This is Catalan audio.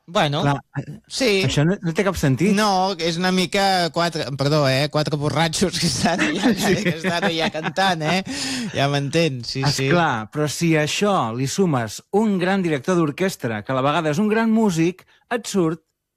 Bueno, Clar, sí. això no té cap sentit. No, és una mica quatre borratxos que estan allà cantant, Ja m'entens, sí, sí. Esclar, però si a això li sumes un gran director d'orquestra, que a la vegada és un gran músic, et surt